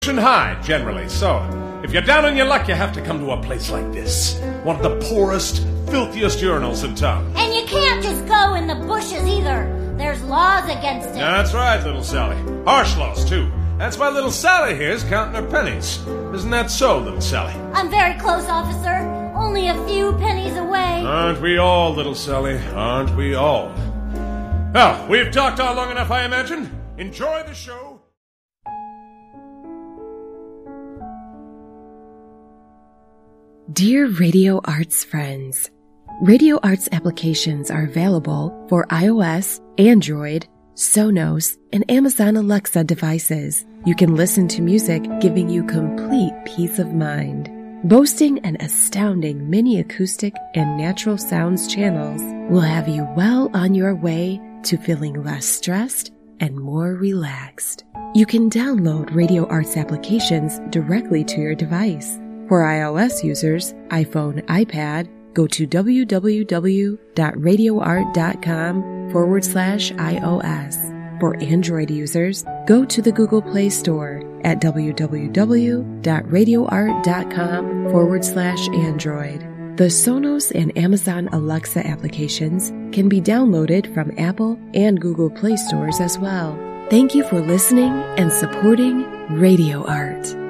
high, generally, so if you're down on your luck, you have to come to a place like this. One of the poorest, filthiest urinals in town. And you can't just go in the bushes either. There's laws against it. That's right, little Sally. Harsh laws, too. That's why little Sally here's counting her pennies. Isn't that so, little Sally? I'm very close, officer. Only a few pennies away. Aren't we all, little Sally? Aren't we all? Well, we've talked all long enough, I imagine. Enjoy the show. Dear Radio Arts friends, Radio Arts applications are available for iOS, Android, Sonos, and Amazon Alexa devices. You can listen to music giving you complete peace of mind. Boasting an astounding mini acoustic and natural sounds channels will have you well on your way to feeling less stressed and more relaxed. You can download Radio Arts applications directly to your device. For iOS users, iPhone, iPad, go to www.radioart.com/iOS. For Android users, go to the Google Play Store at www.radioart.com/Android. The Sonos and Amazon Alexa applications can be downloaded from Apple and Google Play stores as well. Thank you for listening and supporting Radio Art.